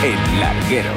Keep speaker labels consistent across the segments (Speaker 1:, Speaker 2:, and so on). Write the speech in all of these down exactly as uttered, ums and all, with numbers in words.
Speaker 1: El Larguero,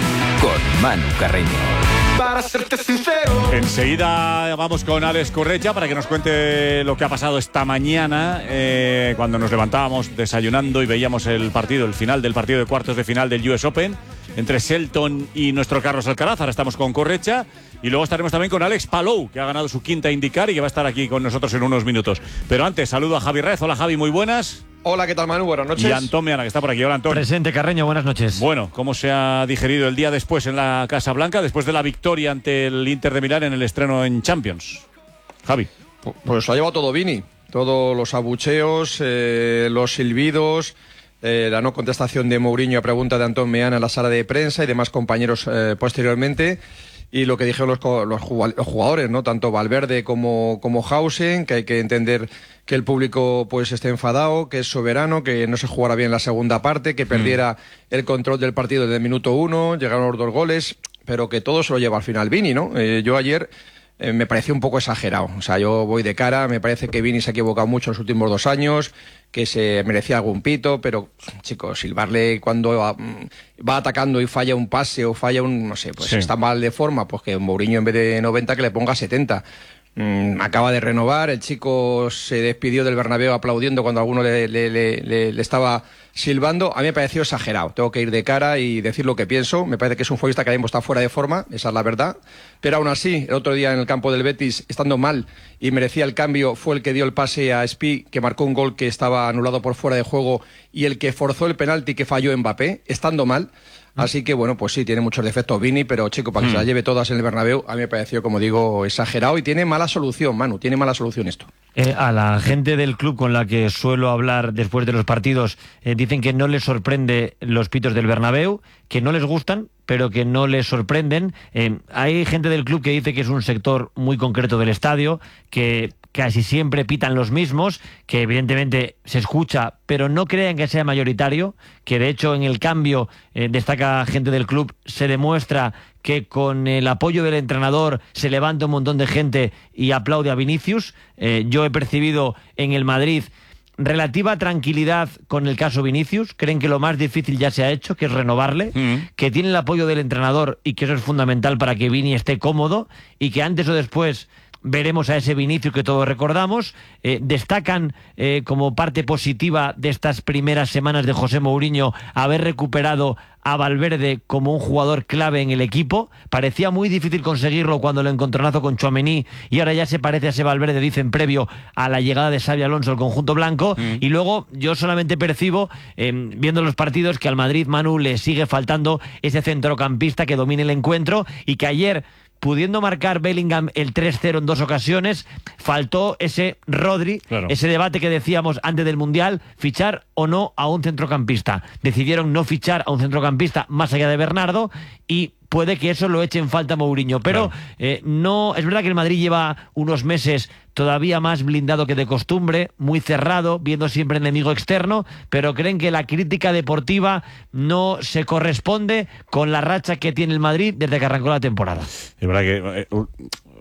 Speaker 1: con Manu Carreño.
Speaker 2: Para serte sincero.
Speaker 3: Enseguida vamos con Alex Correcha para que nos cuente lo que ha pasado esta mañana, eh, cuando nos levantábamos desayunando y veíamos el partido, el final del partido de cuartos de final del U S Open entre Shelton y nuestro Carlos Alcaraz. Ahora estamos con Correcha y luego estaremos también con Alex Palou, que ha ganado su quinta IndyCar y que va a estar aquí con nosotros en unos minutos. Pero antes, saludo a Javi Rez. Hola Javi, muy buenas.
Speaker 4: Hola, ¿qué tal, Manu? Buenas noches.
Speaker 3: Y Antón Meana, que está por aquí. Hola, Antón.
Speaker 5: Presente, Carreño, buenas noches.
Speaker 3: Bueno, ¿cómo se ha digerido el día después en la Casa Blanca, después de la victoria ante el Inter de Milán en el estreno en Champions? Javi.
Speaker 4: Pues lo ha llevado todo Vini. Todos los abucheos, eh, los silbidos, eh, la no contestación de Mourinho a pregunta de Antón Meana en la sala de prensa y demás compañeros eh, posteriormente. Y lo que dijeron los, los jugadores, ¿no? Tanto Valverde como, como Hausen, que hay que entender que el público pues esté enfadado, que es soberano, que no se jugara bien la segunda parte, que perdiera mm. el control del partido desde el minuto uno, llegaron los dos goles, pero que todo se lo lleva al final Vini, ¿no? Eh, yo ayer eh, me pareció un poco exagerado. O sea, yo voy de cara, me parece que Vini se ha equivocado mucho en los últimos dos años, que se merecía algún pito, pero, chicos, silbarle cuando va, va atacando y falla un pase o falla un, no sé, pues sí. Está mal de forma, pues que Mourinho en vez de noventa que le ponga setenta. Mm, acaba de renovar, el chico se despidió del Bernabéu aplaudiendo cuando alguno le, le, le, le, le estaba silbando. A mí me pareció exagerado, tengo que ir de cara y decir lo que pienso. Me parece que es un futbolista que ahora mismo está fuera de forma, esa es la verdad, pero aún así, el otro día en el campo del Betis, estando mal y merecía el cambio, fue el que dio el pase a Spi, que marcó un gol que estaba anulado por fuera de juego, y el que forzó el penalti que falló Mbappé, estando mal. Así que, bueno, pues sí, tiene muchos defectos Vini, pero, chico, para que mm. se las lleve todas en el Bernabéu, a mí me pareció, como digo, exagerado y tiene mala solución, Manu, tiene mala solución esto.
Speaker 5: Eh, a la gente del club con la que suelo hablar después de los partidos, eh, dicen que no les sorprende los pitos del Bernabéu, que no les gustan, pero que no les sorprenden. Eh, hay gente del club que dice que es un sector muy concreto del estadio, que casi siempre pitan los mismos, que evidentemente se escucha, pero no creen que sea mayoritario, que de hecho en el cambio, eh, destaca gente del club, se demuestra que con el apoyo del entrenador se levanta un montón de gente y aplaude a Vinicius. Eh, yo he percibido en el Madrid relativa tranquilidad con el caso Vinicius, creen que lo más difícil ya se ha hecho, que es renovarle, mm. que tiene el apoyo del entrenador y que eso es fundamental para que Vini esté cómodo y que antes o después veremos a ese Vinicius que todos recordamos. Eh, destacan eh, como parte positiva de estas primeras semanas de José Mourinho haber recuperado a Valverde como un jugador clave en el equipo. Parecía muy difícil conseguirlo cuando lo encontronazo con Tchouaméni y ahora ya se parece a ese Valverde, dicen, previo a la llegada de Xabi Alonso al conjunto blanco. Mm. Y luego yo solamente percibo, eh, viendo los partidos, que al Madrid, Manu, le sigue faltando ese centrocampista que domine el encuentro y que ayer, pudiendo marcar Bellingham el tres cero en dos ocasiones, faltó ese Rodri, claro. Ese debate que decíamos antes del Mundial, fichar o no a un centrocampista. Decidieron no fichar a un centrocampista más allá de Bernardo y puede que eso lo eche en falta Mourinho. Pero claro. eh, no, es verdad que el Madrid lleva unos meses todavía más blindado que de costumbre, muy cerrado, viendo siempre enemigo externo, pero creen que la crítica deportiva no se corresponde con la racha que tiene el Madrid desde que arrancó la temporada.
Speaker 3: Es verdad que eh, uh,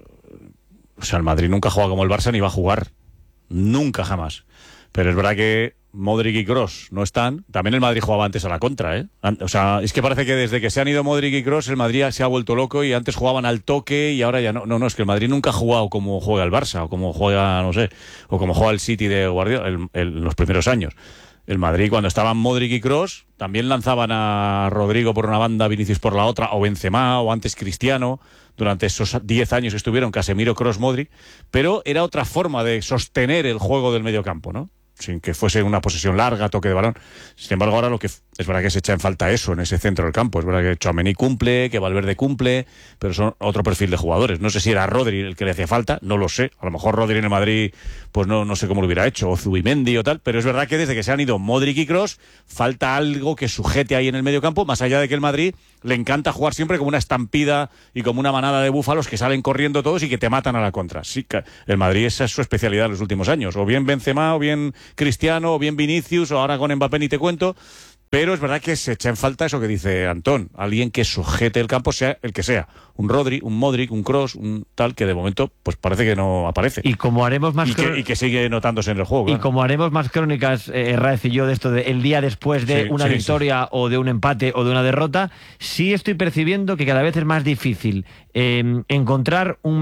Speaker 3: o sea, el Madrid nunca juega como el Barça ni va a jugar, nunca jamás. Pero es verdad que Modric y Kroos no están. También el Madrid jugaba antes a la contra, ¿eh? O sea, es que parece que desde que se han ido Modric y Kroos, el Madrid se ha vuelto loco y antes jugaban al toque y ahora ya no. No, no, es que el Madrid nunca ha jugado como juega el Barça o como juega, no sé, o como juega el City de Guardiola en el, el, los primeros años. El Madrid, cuando estaban Modric y Kroos, también lanzaban a Rodrigo por una banda, Vinicius por la otra, o Benzema, o antes Cristiano, durante esos diez años que estuvieron Casemiro, Kroos, Modric, pero era otra forma de sostener el juego del mediocampo, ¿no? Sin que fuese una posesión larga, toque de balón. Sin embargo, ahora lo que es verdad que se echa en falta eso en ese centro del campo. Es verdad que Tchouaméni cumple, que Valverde cumple, pero son otro perfil de jugadores. No sé si era Rodri el que le hacía falta, no lo sé. A lo mejor Rodri en el Madrid, pues no, no sé cómo lo hubiera hecho, o Zubimendi o tal, pero es verdad que desde que se han ido Modric y Kroos, falta algo que sujete ahí en el medio campo, más allá de que el Madrid le encanta jugar siempre como una estampida y como una manada de búfalos que salen corriendo todos y que te matan a la contra. Sí, el Madrid, esa es su especialidad en los últimos años. O bien Benzema, o bien Cristiano, o bien Vinicius, o ahora con Mbappé ni te cuento. pero es verdad que se echa en falta eso que dice Antón, alguien que sujete el campo, sea el que sea, un Rodri, un Modric, un Kroos, un tal, que de momento pues parece que no aparece.
Speaker 5: Y como haremos más
Speaker 3: y que, y que sigue notándose en el juego.
Speaker 5: Y
Speaker 3: claro.
Speaker 5: como haremos más crónicas, eh, Raez y yo, de esto de el día después de
Speaker 3: sí,
Speaker 5: una
Speaker 3: sí,
Speaker 5: victoria
Speaker 3: sí.
Speaker 5: o de un empate o de una derrota, sí estoy percibiendo que cada vez es más difícil eh, encontrar un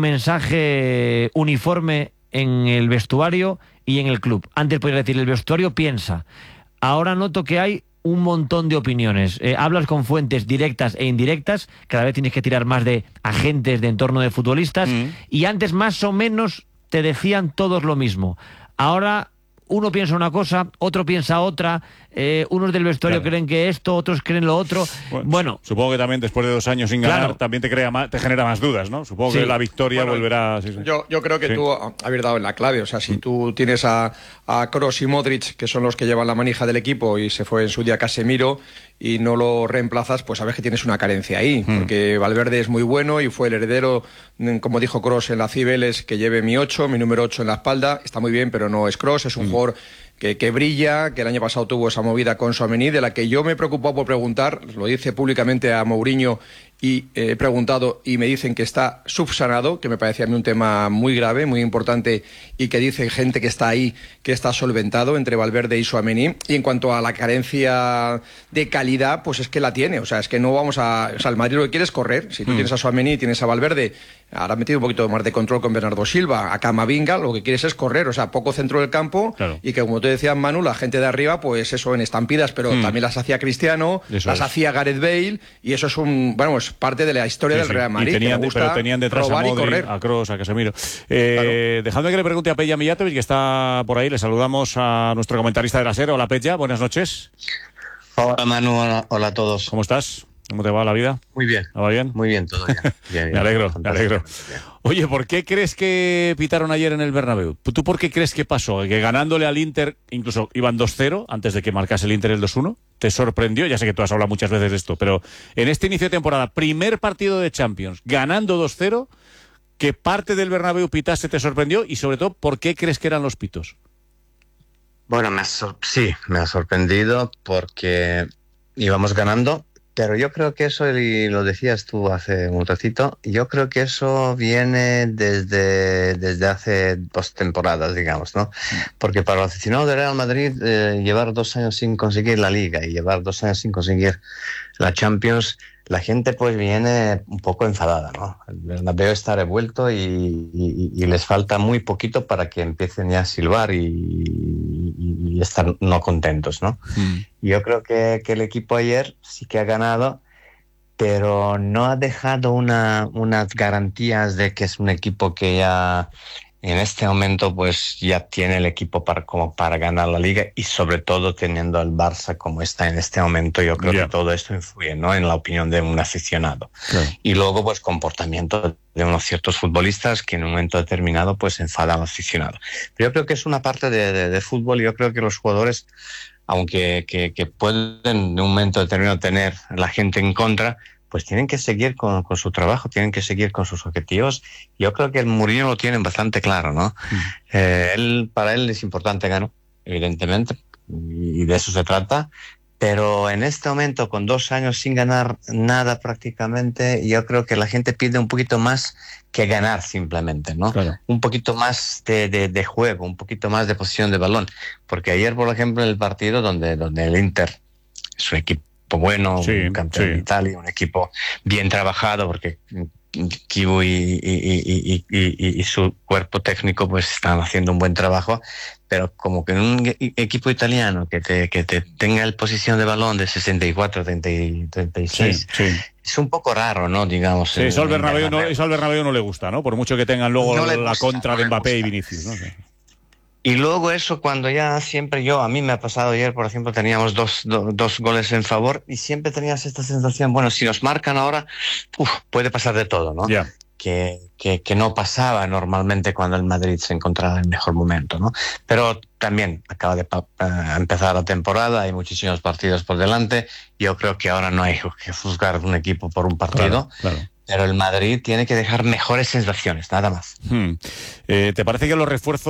Speaker 5: mensaje uniforme en el vestuario y en el club. Antes podía decir, el vestuario piensa. Ahora noto que hay un montón de opiniones. Eh, hablas con fuentes directas e indirectas, cada vez tienes que tirar más de agentes de entorno de futbolistas, mm. y antes más o menos te decían todos lo mismo. Ahora uno piensa una cosa, otro piensa otra, eh, unos del vestuario claro. creen que esto, otros creen lo otro. Bueno, bueno,
Speaker 3: supongo que también después de dos años sin ganar
Speaker 5: claro.
Speaker 3: también te crea más, te genera más dudas, ¿no? Supongo sí. que la victoria bueno, volverá. Sí, sí.
Speaker 4: Yo, yo creo que sí. tú habías dado en la clave. O sea, si tú tienes a, a Kroos y Modric, que son los que llevan la manija del equipo, y se fue en su día Casemiro, y no lo reemplazas, pues sabes que tienes una carencia ahí, mm. porque Valverde es muy bueno y fue el heredero, como dijo Kroos en la Cibeles, que lleve mi ocho, mi número ocho en la espalda. Está muy bien, pero no es Kroos, es un mm. jugador Que, que brilla, que el año pasado tuvo esa movida con Tchouaméni, de la que yo me he preocupado por preguntar, lo dice públicamente a Mourinho y he preguntado y me dicen que está subsanado, que me parecía a mí un tema muy grave, muy importante, y que dice gente que está ahí que está solventado entre Valverde y Tchouaméni. Y en cuanto a la carencia de calidad, pues es que la tiene, o sea, es que no vamos a... O sea, el Madrid lo que quiere es correr. Si tú mm. tienes a Tchouaméni, tienes a Valverde, ahora ha metido un poquito más de control con Bernardo Silva, a Camavinga, lo que quieres es correr, o sea, poco centro del campo, claro. y que, como tú decías, Manu, la gente de arriba, pues eso, en estampidas, pero mm. también las hacía Cristiano, eso las es. hacía Gareth Bale, y eso es un, bueno, es parte de la historia sí, del Real Madrid.
Speaker 3: Y tenían, que pero tenían detrás a Modric, a Kroos, a Casemiro. Eh, claro. Dejadme que le pregunte a Peja Mijatovic, que está por ahí, le saludamos a nuestro comentarista de la SER. Hola, Peja, buenas noches.
Speaker 6: Hola, Manu, hola, hola a todos.
Speaker 3: ¿Cómo estás? ¿Cómo te va la vida?
Speaker 6: Muy bien.
Speaker 3: ¿Va bien?
Speaker 6: Muy bien, todo bien. bien, bien
Speaker 3: me alegro, me alegro.
Speaker 6: Bien.
Speaker 3: Oye, ¿por qué crees que pitaron ayer en el Bernabéu? ¿Tú por qué crees que pasó? ¿Que ganándole al Inter, incluso iban dos cero, antes de que marcase el Inter el dos uno? ¿Te sorprendió? Ya sé que tú has hablado muchas veces de esto, pero en este inicio de temporada, primer partido de Champions, ganando dos cero, ¿qué parte del Bernabéu pitase te sorprendió? Y sobre todo, ¿por qué crees que eran los pitos?
Speaker 6: Bueno, me sor- sí, me ha sorprendido porque íbamos ganando. Pero yo creo que eso, y lo decías tú hace un ratito, yo creo que eso viene desde, desde hace dos temporadas, digamos, ¿no? Porque para el aficionado del Real Madrid, eh, llevar dos años sin conseguir la Liga y llevar dos años sin conseguir la Champions, la gente pues viene un poco enfadada, ¿no? El Bernabéu está revuelto y, y, y les falta muy poquito para que empiecen ya a silbar y, y, y estar no contentos, ¿no? Mm. Yo creo que, que el equipo ayer sí que ha ganado, pero no ha dejado una, unas garantías de que es un equipo que ya en este momento pues ya tiene el equipo para, como para ganar la Liga, y sobre todo teniendo al Barça como está en este momento. Yo creo yeah. que todo esto influye, ¿no?, en la opinión de un aficionado. Claro. Y luego pues comportamiento de unos ciertos futbolistas que en un momento determinado pues enfadan al aficionado. Pero yo creo que es una parte de, de, de fútbol, y yo creo que los jugadores, aunque que, que pueden en un momento determinado tener la gente en contra, pues tienen que seguir con, con su trabajo, tienen que seguir con sus objetivos. Yo creo que el Mourinho lo tiene bastante claro, ¿no? Mm. Eh, él, para él es importante ganar, evidentemente, y de eso se trata. Pero en este momento, con dos años sin ganar nada prácticamente, yo creo que la gente pide un poquito más que ganar simplemente, ¿no? Claro. Un poquito más de, de, de juego, un poquito más de posición de balón. Porque ayer, por ejemplo, en el partido donde, donde el Inter, su equipo bueno, sí, un campeón sí. de Italia, un equipo bien trabajado, porque Kibu y, y, y, y, y, y su cuerpo técnico pues están haciendo un buen trabajo, pero como que en un equipo italiano que te, que te tenga el posición de balón de sesenta y cuatro, treinta y seis, sí, sí. es un poco raro, ¿no? Digamos.
Speaker 3: Sí, eso al Bernabéu no, eso al Bernabéu no le gusta, ¿no? Por mucho que tengan luego no la gusta, contra no de Mbappé y Vinicius, ¿no? Sí.
Speaker 6: Y luego eso, cuando ya siempre yo, a mí me ha pasado ayer, por ejemplo, teníamos dos, do, dos goles en favor, y siempre tenías esta sensación, bueno, si nos marcan ahora, uf, puede pasar de todo, ¿no? Yeah. Que, que, que no pasaba normalmente cuando el Madrid se encontraba en el mejor momento, ¿no? Pero también acaba de pa- empezar la temporada, hay muchísimos partidos por delante. Yo creo que ahora no hay que juzgar un equipo por un partido. Claro, claro. Pero el Madrid tiene que dejar mejores sensaciones, nada más.
Speaker 3: Hmm. Eh, ¿Te parece que los refuerzos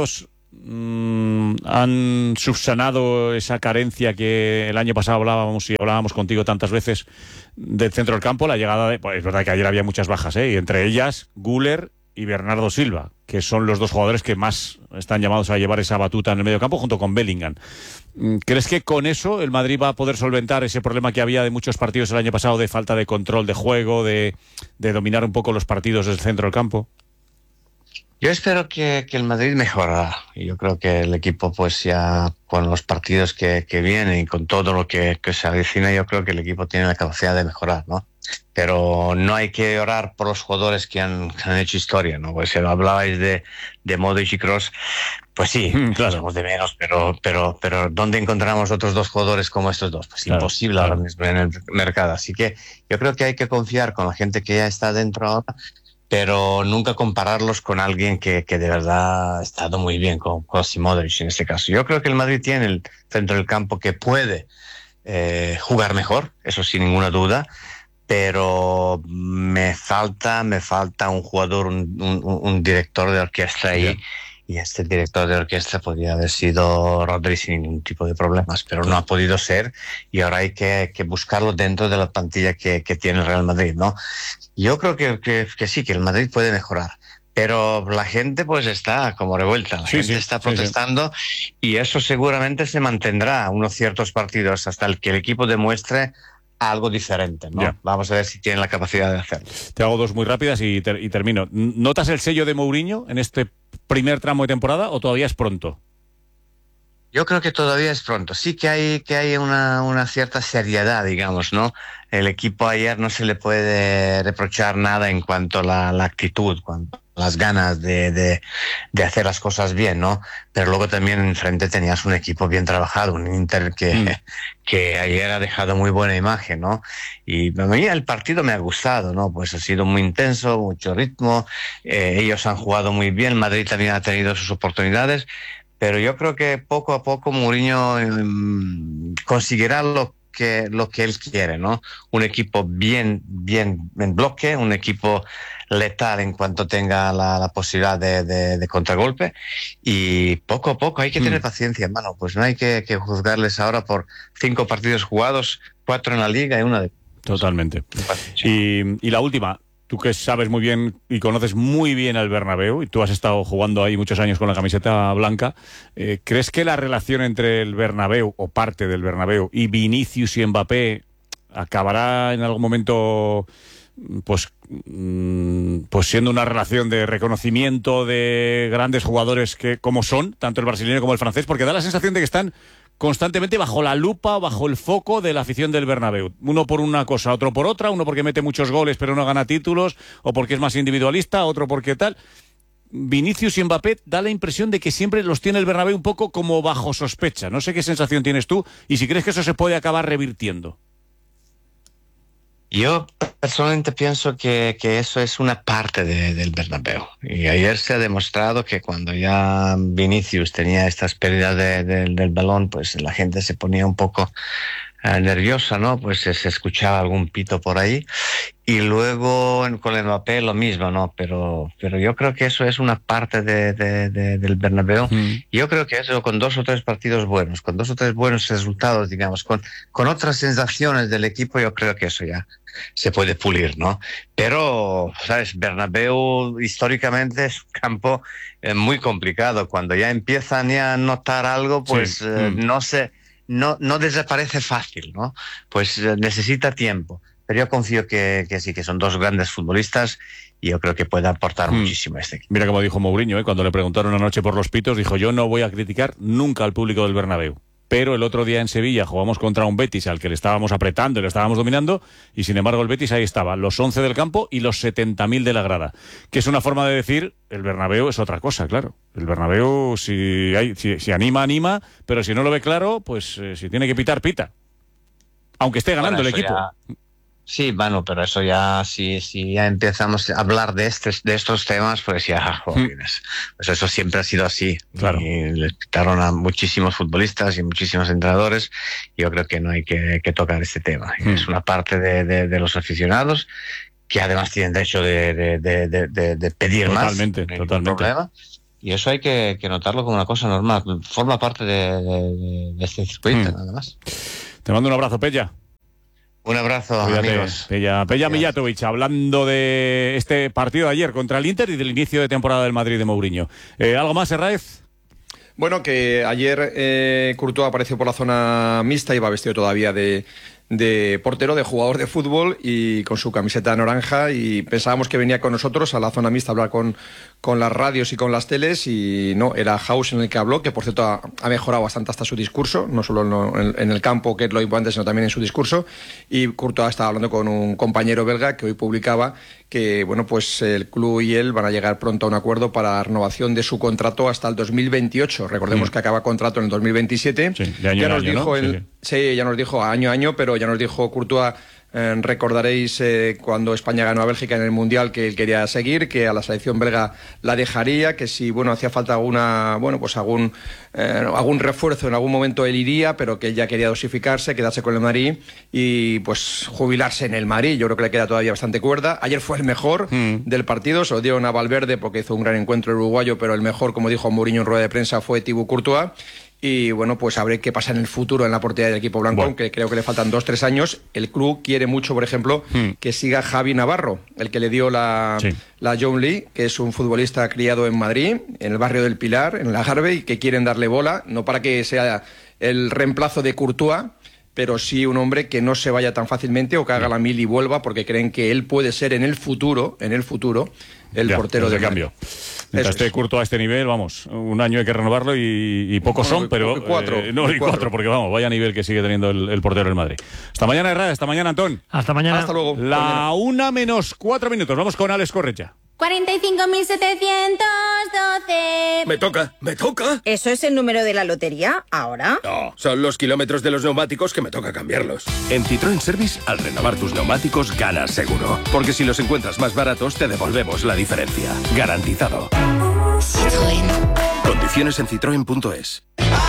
Speaker 3: mmm, han subsanado esa carencia que el año pasado hablábamos y hablábamos contigo tantas veces del centro del campo, la llegada de... Pues es verdad que ayer había muchas bajas, ¿eh? Y entre ellas Güler y Bernardo Silva, que son los dos jugadores que más están llamados a llevar esa batuta en el medio campo junto con Bellingham. ¿Crees que con eso el Madrid va a poder solventar ese problema que había de muchos partidos el año pasado de falta de control de juego, de, de dominar un poco los partidos del centro del campo?
Speaker 6: Yo espero que, que el Madrid mejora. Yo creo que el equipo, pues ya con los partidos que, que vienen y con todo lo que, que se avecina, yo creo que el equipo tiene la capacidad de mejorar, ¿no? Pero no hay que orar por los jugadores que han, que han hecho historia, ¿no? Pues si hablabais de, de Modric y Kroos, pues sí, claro, somos de menos, pero, pero, pero ¿dónde encontramos otros dos jugadores como estos dos? Pues claro, imposible claro. ahora mismo en el mercado. Así que yo creo que hay que confiar con la gente que ya está dentro ahora, pero nunca compararlos con alguien que, que de verdad ha estado muy bien, como Kroos y Modric en este caso. Yo creo que el Madrid tiene el centro del campo que puede eh, jugar mejor, eso sin ninguna duda, pero me falta, me falta un jugador, un, un, un director de orquesta ahí, yeah. y este director de orquesta podría haber sido Rodri sin ningún tipo de problemas, pero no ha podido ser, y ahora hay que, que buscarlo dentro de la plantilla que, que tiene el Real Madrid, ¿no? Yo creo que, que, que sí, que el Madrid puede mejorar, pero la gente pues está como revuelta, la sí, gente sí, está protestando, sí, sí. y eso seguramente se mantendrá unos ciertos partidos hasta el que el equipo demuestre algo diferente, ¿no? Yeah. Vamos a ver si tienen la capacidad de hacerlo.
Speaker 3: Te hago dos muy rápidas y, ter y termino. ¿Notas el sello de Mourinho en este primer tramo de temporada o todavía es pronto?
Speaker 6: Yo creo que todavía es pronto. Sí que hay que hay una, una cierta seriedad, digamos, ¿no? El equipo ayer no se le puede reprochar nada en cuanto a la, la actitud, cuanto a las ganas de, de, de hacer las cosas bien, ¿no? Pero luego también enfrente tenías un equipo bien trabajado, un Inter que, mm. que ayer ha dejado muy buena imagen, ¿no? Y a mí el partido me ha gustado, ¿no? Pues ha sido muy intenso, mucho ritmo, eh, ellos han jugado muy bien, Madrid también ha tenido sus oportunidades, pero yo creo que poco a poco Mourinho eh, conseguirá lo que, lo que él quiere, ¿no? Un equipo bien, bien en bloque, un equipo letal en cuanto tenga la, la posibilidad de, de, de contragolpe, y poco a poco hay que tener mm. paciencia, hermano, pues no hay que, que juzgarles ahora por cinco partidos jugados, cuatro en la liga y una de...
Speaker 3: Totalmente. Y, y la última, tú que sabes muy bien y conoces muy bien al Bernabéu, y tú has estado jugando ahí muchos años con la camiseta blanca, eh, ¿crees que la relación entre el Bernabéu, o parte del Bernabéu, y Vinicius y Mbappé acabará en algún momento pues, pues siendo una relación de reconocimiento de grandes jugadores que como son, tanto el brasileño como el francés? Porque da la sensación de que están constantemente bajo la lupa, bajo el foco de la afición del Bernabéu. Uno por una cosa, otro por otra, uno porque mete muchos goles pero no gana títulos, o porque es más individualista, otro porque tal. Vinicius y Mbappé da la impresión de que siempre los tiene el Bernabéu un poco como bajo sospecha. No sé qué sensación tienes tú y si crees que eso se puede acabar revirtiendo.
Speaker 6: Yo personalmente pienso que, que eso es una parte de, del Bernabéu. Y ayer se ha demostrado que cuando ya Vinicius tenía estas pérdidas de, de, del balón, pues la gente se ponía un poco eh, nerviosa, ¿no? Pues se, se escuchaba algún pito por ahí. Y luego con el Mbappé lo mismo, ¿no? Pero, pero yo creo que eso es una parte de, de, de, del Bernabéu. Mm. Yo creo que eso con dos o tres partidos buenos, con dos o tres buenos resultados, digamos, con, con otras sensaciones del equipo, yo creo que eso ya se puede pulir, ¿no? Pero, ¿sabes? Bernabéu históricamente es un campo eh, muy complicado. Cuando ya empiezan ya a notar algo, pues sí. eh, mm. no se, no, no desaparece fácil, ¿no? Pues eh, necesita tiempo. Pero yo confío que, que sí, que son dos grandes futbolistas y yo creo que puede aportar mm. muchísimo a este equipo.
Speaker 3: Mira como dijo Mourinho, ¿eh? Cuando le preguntaron anoche por los pitos, dijo: yo no voy a criticar nunca al público del Bernabéu. Pero el otro día en Sevilla jugamos contra un Betis al que le estábamos apretando y le estábamos dominando, y sin embargo el Betis ahí estaba, los once del campo y los setenta mil de la grada. Que es una forma de decir, el Bernabéu es otra cosa, claro. El Bernabéu, si, hay, si, si anima, anima, pero si no lo ve claro, pues eh, si tiene que pitar, pita. Aunque esté ganando bueno, el equipo.
Speaker 6: Ya... Sí, bueno, pero eso ya, si, si ya empezamos a hablar de, estos, de estos temas, pues ya, jóvenes. Pues eso siempre ha sido así.
Speaker 3: Claro.
Speaker 6: Y le quitaron a muchísimos futbolistas y muchísimos entrenadores. Yo creo que no hay que, que tocar este tema. Mm. Es una parte de, de, de los aficionados que además tienen derecho de, de, de, de, de pedir
Speaker 3: totalmente,
Speaker 6: más. No hay
Speaker 3: totalmente.
Speaker 6: problema. Y eso hay que, que notarlo como una cosa normal. Forma parte de, de, de este circuito, mm. nada más.
Speaker 3: Te mando un abrazo, Pella.
Speaker 6: Un abrazo,
Speaker 3: Cuídate,
Speaker 6: amigos.
Speaker 3: Pella, Pella Mijatovic, hablando de este partido de ayer contra el Inter y del inicio de temporada del Madrid de Mourinho. Eh, ¿Algo más, Herráez?
Speaker 4: Bueno, que ayer eh, Courtois apareció por la zona mixta, iba vestido todavía de... de portero, de jugador de fútbol y con su camiseta naranja, y pensábamos que venía con nosotros a la zona mixta a hablar con, con las radios y con las teles, y no, era House en el que habló, que por cierto ha, ha mejorado bastante hasta su discurso, no solo en, en el campo, que es lo importante, sino también en su discurso, y Courtois estaba hablando con un compañero belga que hoy publicaba que bueno, pues el club y él van a llegar pronto a un acuerdo para la renovación de su contrato hasta el dos mil veintiocho. Recordemos mm. que acaba contrato en el dos mil veintisiete.
Speaker 3: Sí, de año
Speaker 4: ya
Speaker 3: en
Speaker 4: nos
Speaker 3: año,
Speaker 4: dijo
Speaker 3: ¿no?
Speaker 4: el,
Speaker 3: sí,
Speaker 4: sí. sí, ya nos dijo año a año, pero ya nos dijo Courtois, eh, recordaréis eh, cuando España ganó a Bélgica en el Mundial, que él quería seguir, que a la selección belga la dejaría, que si bueno hacía falta alguna, bueno, pues algún eh, algún refuerzo en algún momento él iría, pero que él ya quería dosificarse, quedarse con el Madrid y pues jubilarse en el Madrid. Yo creo que le queda todavía bastante cuerda. Ayer fue el mejor mm. del partido, se lo dieron a Valverde porque hizo un gran encuentro el uruguayo, pero el mejor, como dijo Mourinho en rueda de prensa, fue Thibaut Courtois. Y bueno, pues habrá qué pasa en el futuro en la portería del equipo blanco, bueno. aunque creo que le faltan dos, tres años. El club quiere mucho, por ejemplo, hmm. que siga Javi Navarro, el que le dio la, sí. la John Lee, que es un futbolista criado en Madrid, en el barrio del Pilar, en la Garbe, y que quieren darle bola, no para que sea el reemplazo de Courtois, pero sí un hombre que no se vaya tan fácilmente o que haga la mil y vuelva, porque creen que él puede ser en el futuro, en el futuro, el ya, portero de
Speaker 3: cambio. Mientras esté Courtois a este nivel, vamos, un año hay que renovarlo y, y pocos bueno, son, pero...
Speaker 4: Y cuatro.
Speaker 3: Eh, no, y cuatro. cuatro, porque vamos, vaya nivel que sigue teniendo el, el portero del Madrid. Hasta mañana, Herrera, hasta mañana, Antón.
Speaker 5: Hasta mañana.
Speaker 4: Hasta luego.
Speaker 3: La una menos cuatro minutos. Vamos con Alex Correcha.
Speaker 7: cuarenta y cinco mil setecientos doce.
Speaker 8: Me toca, me toca.
Speaker 7: ¿Eso es el número de la lotería ahora?
Speaker 8: No, son los kilómetros de los neumáticos que me toca cambiarlos.
Speaker 9: En Citroën Service, al renovar tus neumáticos, ganas seguro. Porque si los encuentras más baratos, te devolvemos la diferencia. Garantizado.
Speaker 7: Citroën.
Speaker 9: Condiciones en citroen punto es.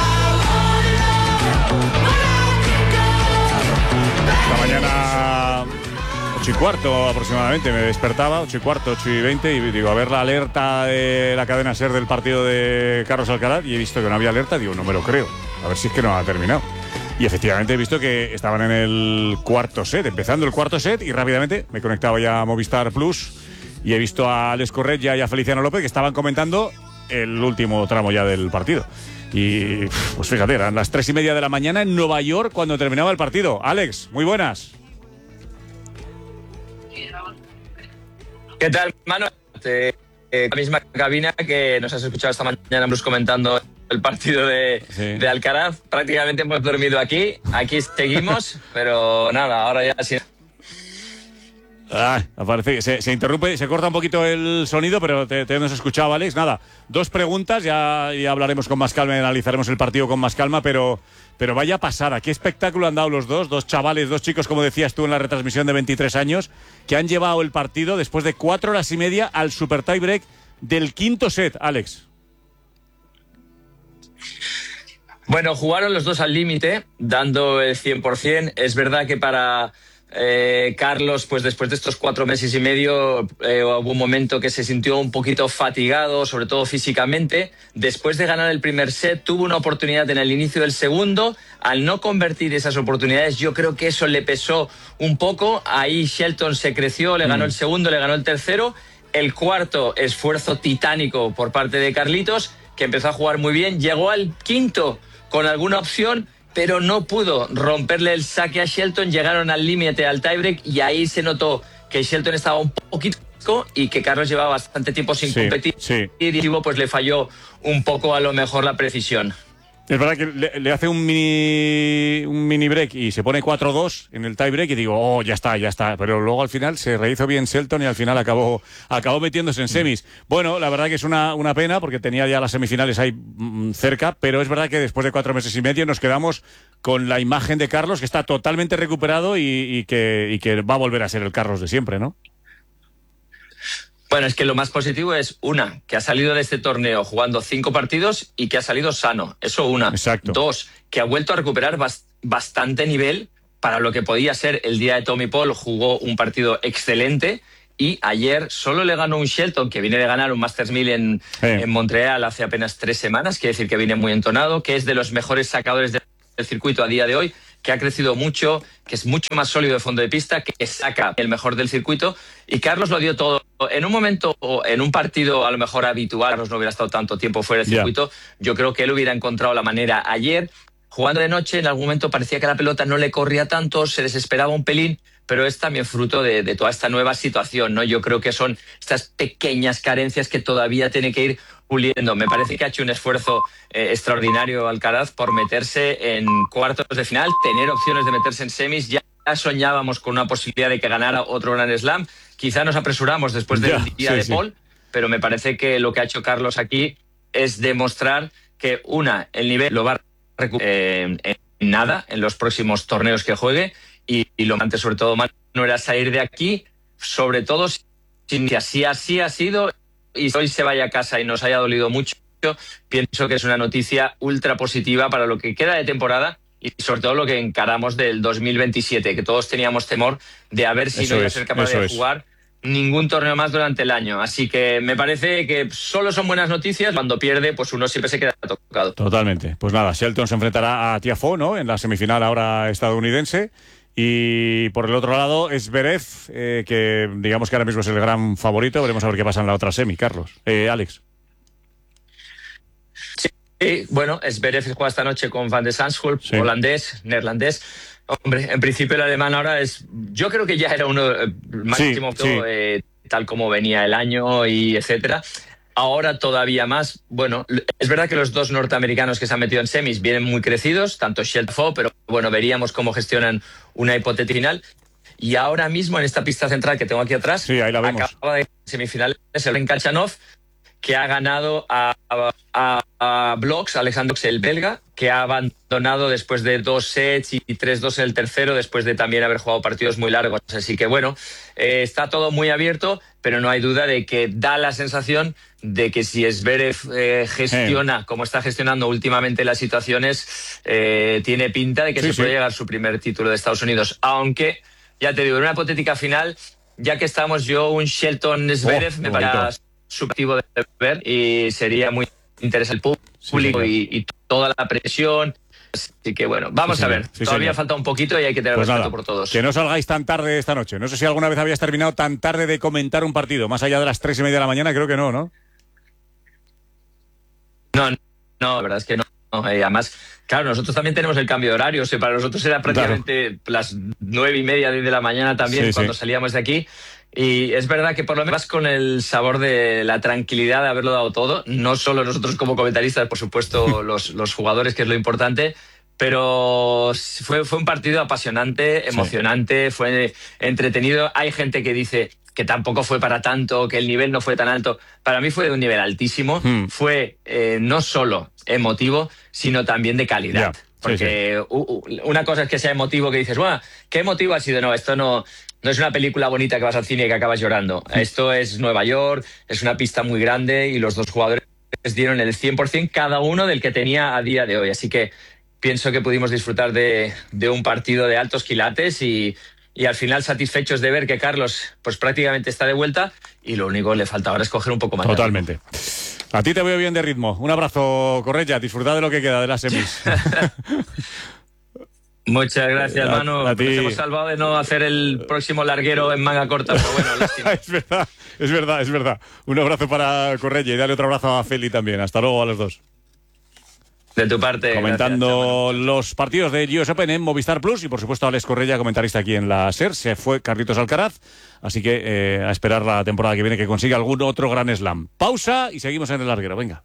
Speaker 3: Esta mañana... ocho y cuarto aproximadamente, me despertaba, ocho y cuarto, ocho y veinte, y digo, a ver la alerta de la cadena SER del partido de Carlos Alcaraz, y he visto que no había alerta, digo, no me lo creo, a ver si es que no ha terminado. Y efectivamente he visto que estaban en el cuarto set, empezando el cuarto set, y rápidamente me conectaba ya a Movistar Plus, y he visto a Alex Correia y a Feliciano López que estaban comentando el último tramo ya del partido. Y pues fíjate, eran las tres y media de la mañana en Nueva York cuando terminaba el partido. Alex, muy buenas.
Speaker 10: ¿Qué tal, Manu? Eh, la misma cabina que nos has escuchado esta mañana, Bruce, comentando el partido de, sí. de Alcaraz. Prácticamente hemos dormido aquí. Aquí seguimos, pero nada, ahora ya sí.
Speaker 3: Ah, parece que se, se interrumpe, se corta un poquito el sonido, pero te, te hemos escuchado, Alex. Nada, dos preguntas, ya, ya hablaremos con más calma y analizaremos el partido con más calma, pero, pero vaya pasada. ¿Qué espectáculo han dado los dos? Dos chavales, dos chicos, como decías tú en la retransmisión, de veintitrés años, que han llevado el partido después de cuatro horas y media al super tiebreak del quinto set, Alex.
Speaker 10: Bueno, jugaron los dos al límite, dando el cien por ciento. Es verdad que para... Eh, Carlos, pues después de estos cuatro meses y medio eh, hubo un momento que se sintió un poquito fatigado, sobre todo físicamente. Después de ganar el primer set, tuvo una oportunidad en el inicio del segundo. Al no convertir esas oportunidades, yo creo que eso le pesó un poco. Ahí Shelton se creció, le ganó mm. el segundo, le ganó el tercero. El cuarto, esfuerzo titánico por parte de Carlitos, que empezó a jugar muy bien. Llegó al quinto con alguna opción, pero no pudo romperle el saque a Shelton. Llegaron al límite, al tiebreak, y ahí se notó que Shelton estaba un poquito y que Carlos llevaba bastante tiempo sin sí, competir sí. y pues le falló un poco a lo mejor la precisión.
Speaker 3: Es verdad que le, le hace un mini un mini break y se pone cuatro dos en el tie break y digo, oh, ya está, ya está. Pero luego al final se rehizo bien Shelton y al final acabó acabó metiéndose en semis. Bueno, la verdad que es una, una pena porque tenía ya las semifinales ahí mmm, cerca, pero es verdad que después de cuatro meses y medio nos quedamos con la imagen de Carlos, que está totalmente recuperado y, y, que, y que va a volver a ser el Carlos de siempre, ¿no?
Speaker 10: Bueno, es que lo más positivo es, una, que ha salido de este torneo jugando cinco partidos y que ha salido sano. Eso una.
Speaker 3: Exacto.
Speaker 10: Dos, que ha vuelto a recuperar bast- bastante nivel para lo que podía ser el día de Tommy Paul. Jugó un partido excelente. y ayer solo le ganó un Shelton, que viene de ganar un Masters mil en,
Speaker 3: Sí.
Speaker 10: en Montreal hace apenas tres semanas, quiere decir que viene muy entonado, que es de los mejores sacadores del circuito a día de hoy, que ha crecido mucho, que es mucho más sólido de fondo de pista, que saca el mejor del circuito, y Carlos lo dio todo. En un momento, en un partido a lo mejor habitual, Carlos no hubiera estado tanto tiempo fuera del
Speaker 3: Ya.
Speaker 10: circuito, yo creo que él hubiera encontrado la manera. Ayer, jugando de noche, en algún momento parecía que la pelota no le corría tanto, se desesperaba un pelín, pero es también fruto de, de toda esta nueva situación, ¿no? Yo creo que son estas pequeñas carencias que todavía tiene que ir puliendo. Me parece que ha hecho un esfuerzo eh, extraordinario Alcaraz por meterse en cuartos de final, tener opciones de meterse en semis. Ya soñábamos con una posibilidad de que ganara otro Grand Slam. Quizá nos apresuramos después del
Speaker 3: Ya,
Speaker 10: día
Speaker 3: sí,
Speaker 10: de
Speaker 3: sí.
Speaker 10: Paul, pero me parece que lo que ha hecho Carlos aquí es demostrar que, una, el nivel lo va a recuperar eh, en nada en los próximos torneos que juegue, y, y lo antes, sobre todo, Manu, era salir de aquí, sobre todo sin que así, así ha sido, y hoy se vaya a casa y nos haya dolido mucho. Pienso que es una noticia ultra positiva para lo que queda de temporada y sobre todo lo que encaramos del dos mil veintisiete, que todos teníamos temor de a ver si
Speaker 3: Eso
Speaker 10: no iba a
Speaker 3: es,
Speaker 10: ser capaz
Speaker 3: eso
Speaker 10: de
Speaker 3: es.
Speaker 10: jugar ningún torneo más durante el año. Así que me parece que solo son buenas noticias. Cuando pierde, pues uno siempre se queda tocado.
Speaker 3: Totalmente. Pues nada, Shelton se enfrentará a Tiafoe, ¿no? En la semifinal ahora estadounidense. Y por el otro lado es Zverev, eh, que digamos que ahora mismo es el gran favorito. Veremos a ver qué pasa en la otra semi, Carlos. Eh, Alex.
Speaker 10: Sí, bueno, Zverev juega esta noche con Van de Zandschulp,
Speaker 3: Sí.
Speaker 10: holandés, neerlandés. Hombre, en principio el alemán ahora es... Yo creo que ya era uno eh, máximo,
Speaker 3: Sí, sí.
Speaker 10: eh, tal como venía el año y etcétera. Ahora todavía más. Bueno, es verdad que los dos norteamericanos que se han metido en semis vienen muy crecidos, tanto Shelton, pero bueno, veríamos cómo gestionan una hipotética final. Y ahora mismo en esta pista central que tengo aquí atrás,
Speaker 3: Sí, ahí la vemos.
Speaker 10: acaba de semifinales el Ren Kachanov, que ha ganado a, a, a Bloks, Alexander Bloks, el belga, que ha abandonado después de dos sets y tres dos en el tercero, después de también haber jugado partidos muy largos. Así que bueno, eh, está todo muy abierto, pero no hay duda de que da la sensación de que si Zverev eh, gestiona
Speaker 3: Eh.
Speaker 10: como está gestionando últimamente las situaciones, eh, tiene pinta de que
Speaker 3: Sí,
Speaker 10: se
Speaker 3: sí.
Speaker 10: puede llegar su primer título de Estados Unidos. Aunque, ya te digo, en una hipotética final, ya que estamos, yo un Shelton-Zverev
Speaker 3: Oh,
Speaker 10: me
Speaker 3: qué bonito.
Speaker 10: parece subjetivo de ver y sería muy interesante el
Speaker 3: Sí,
Speaker 10: público
Speaker 3: señor.
Speaker 10: y, y toda la presión. Así que bueno, vamos
Speaker 3: Sí,
Speaker 10: a
Speaker 3: señor.
Speaker 10: ver.
Speaker 3: Sí,
Speaker 10: Todavía
Speaker 3: señor.
Speaker 10: falta un poquito y hay que tener
Speaker 3: Pues
Speaker 10: respeto
Speaker 3: nada,
Speaker 10: por todos.
Speaker 3: que no salgáis tan tarde esta noche. No sé si alguna vez habías terminado tan tarde de comentar un partido, más allá de las tres y media de la mañana, creo que no, ¿no?
Speaker 10: No, no, la verdad es que no. no, eh, además, claro, nosotros también tenemos el cambio de horario. O sea, para nosotros era prácticamente las nueve y media, diez de la mañana también
Speaker 3: Sí,
Speaker 10: cuando
Speaker 3: sí.
Speaker 10: salíamos de aquí. Y es verdad que por lo menos vas con el sabor de la tranquilidad de haberlo dado todo. No solo nosotros como comentaristas, por supuesto, los, los jugadores, que es lo importante. Pero fue, fue un partido apasionante, emocionante, fue entretenido. Hay gente que dice que tampoco fue para tanto, que el nivel no fue tan alto. Para mí fue de un nivel altísimo.
Speaker 3: Hmm.
Speaker 10: Fue eh, no solo emotivo, sino también de calidad.
Speaker 3: Ya, sí,
Speaker 10: Porque u- u- una cosa es que sea emotivo, que dices, bueno, ¿qué emotivo ha sido? No, esto no, no es una película bonita que vas al cine y que acabas llorando. Esto es Nueva York, es una pista muy grande y los dos jugadores dieron el cien por ciento cada uno del que tenía a día de hoy. Así que pienso que pudimos disfrutar de, de un partido de altos quilates y, y al final satisfechos de ver que Carlos pues prácticamente está de vuelta y lo único que le falta ahora es coger un poco más de
Speaker 3: Totalmente. A ti te veo bien de ritmo. Un abrazo, Correia. Disfrutad de lo que queda de las semis.
Speaker 10: Muchas gracias,
Speaker 3: A-
Speaker 10: Manu.
Speaker 3: a ti.
Speaker 10: Nos hemos salvado de no hacer el próximo larguero en manga corta, pero bueno, lástima.
Speaker 3: Es verdad, es verdad, es verdad. Un abrazo para Correia y dale otro abrazo a Feli también. Hasta luego a los dos.
Speaker 10: De tu parte.
Speaker 3: Comentando
Speaker 10: gracias,
Speaker 3: los partidos de U S Open en Movistar Plus y por supuesto Alex Correia, comentarista aquí en la SER. Se fue Carlitos Alcaraz, así que eh, a esperar la temporada que viene que consiga algún otro gran slam. Pausa y seguimos en el larguero. Venga.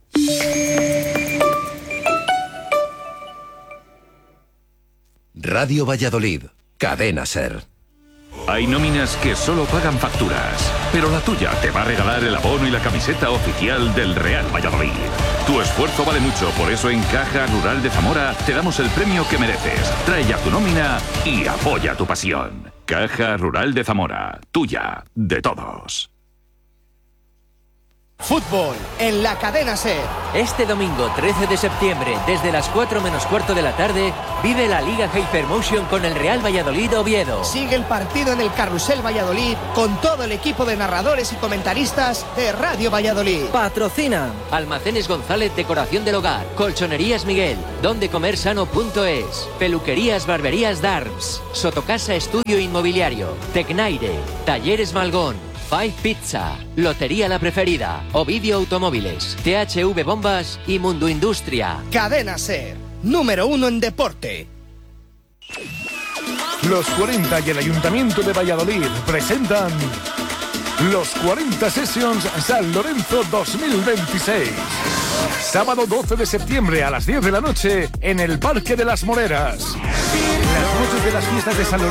Speaker 11: Radio Valladolid, Cadena SER.
Speaker 9: Hay nóminas que solo pagan facturas, pero la tuya te va a regalar el abono y la camiseta oficial del Real Valladolid. Tu esfuerzo vale mucho, por eso en Caja Rural de Zamora te damos el premio que mereces. Trae ya tu nómina y apoya tu pasión. Caja Rural de Zamora, tuya, de todos.
Speaker 12: Fútbol en la cadena SER.
Speaker 13: Este domingo trece de septiembre, desde las cuatro menos cuarto de la tarde, vive la Liga Hypermotion con el Real Valladolid Oviedo.
Speaker 12: Sigue el partido en el Carrusel Valladolid con todo el equipo de narradores y comentaristas de Radio Valladolid.
Speaker 13: Patrocina Almacenes González, decoración del hogar. Colchonerías Miguel, donde comer sano punto es. Peluquerías Barberías Darms. Sotocasa Estudio Inmobiliario. Tecnaire. Talleres Malgón. Five Pizza, Lotería La Preferida, Ovidio Automóviles, T H V Bombas y Mundo Industria.
Speaker 12: Cadena SER, número uno en deporte.
Speaker 14: Los cuarenta y el Ayuntamiento de Valladolid presentan los cuarenta Sessions San Lorenzo dos mil veintiséis. Sábado doce de septiembre a las diez de la noche en el Parque de las Moreras. Las noches de las fiestas de San Lorenzo